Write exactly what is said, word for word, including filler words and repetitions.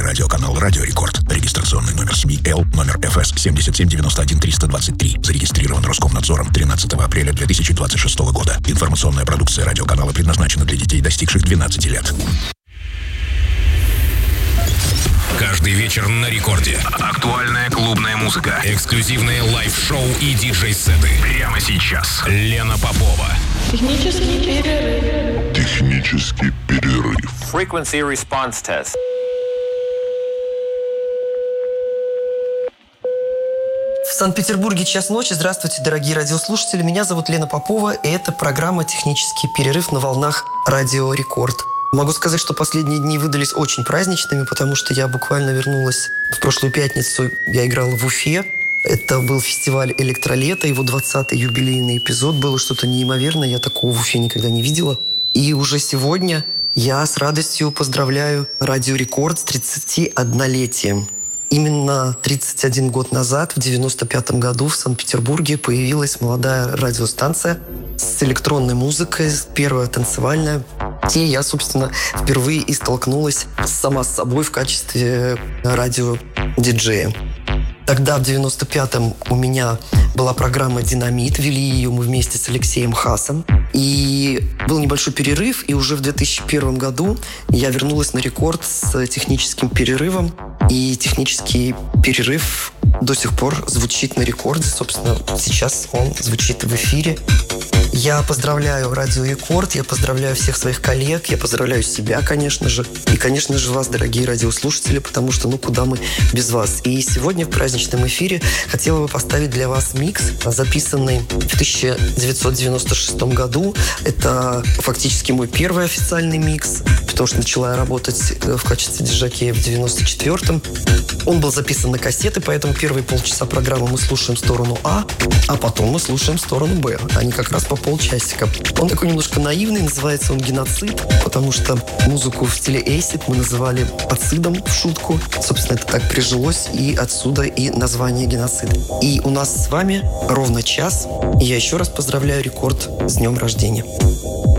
радиоканал «Радио Рекорд». Регистрационный номер СМИ Л, номер эф эс семь семь девять один три два три. Зарегистрирован Роскомнадзором тринадцатого апреля две тысячи двадцать шестого года. Информационная продукция радиоканала предназначена для детей, достигших двенадцати лет. Каждый вечер на рекорде. Актуальная клубная музыка, эксклюзивные лайв-шоу и диджей-сеты. Прямо сейчас. Лена Попова. Технический перерыв. Технический перерыв. Frequency response test. В Санкт-Петербурге час ночи. Здравствуйте, дорогие радиослушатели. Меня зовут Лена Попова, и это программа «Технический перерыв» на волнах Радио Рекорд. Могу сказать, что последние дни выдались очень праздничными, потому что я буквально вернулась в прошлую пятницу. Я играла в Уфе. Это был фестиваль «Электролето», его двадцатый юбилейный эпизод. Было что-то неимоверное, я такого в Уфе никогда не видела. И уже сегодня я с радостью поздравляю Радио Рекорд с тридцатиоднолетием. Именно тридцать один год назад, в девяносто пятом году, в Санкт-Петербурге появилась молодая радиостанция с электронной музыкой, первая танцевальная. И я, собственно, впервые и столкнулась сама с собой в качестве радиодиджея. Тогда, в девяносто пятом, у меня была программа «Динамит». Вели ее мы вместе с Алексеем Хасом. И был небольшой перерыв, и уже в две тысячи первом году я вернулась на рекорд с техническим перерывом. И технический перерыв до сих пор звучит на рекорде. Собственно, сейчас он звучит в эфире. Я поздравляю Радио Рекорд, я поздравляю всех своих коллег, я поздравляю себя, конечно же, и, конечно же, вас, дорогие радиослушатели, потому что, ну, куда мы без вас. И сегодня в праздничном эфире хотела бы поставить для вас микс, записанный в тысяча девятьсот девяносто шестом году. Это фактически мой первый официальный микс, потому что начала я работать в качестве диджакея в девяносто четвёртом. Он был записан на кассеты, поэтому первые полчаса программы мы слушаем сторону А, а потом мы слушаем сторону Б. Они как раз по полчасика. Он такой немножко наивный, называется он «Геноцид», потому что музыку в стиле эйсид мы называли ацидом в шутку. Собственно, это так прижилось, и отсюда и название «Геноцид». И у нас с вами ровно час. И я еще раз поздравляю Рекорд с днем рождения.